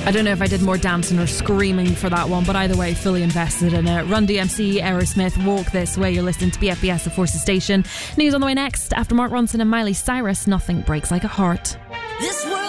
I don't know if I did more dancing or screaming for that one, but either way, fully invested in it. Run DMC, Aerosmith, Walk This Way. You're listening to BFBS, the Forces Station. News on the way next. After Mark Ronson and Miley Cyrus, Nothing Breaks Like a Heart. This world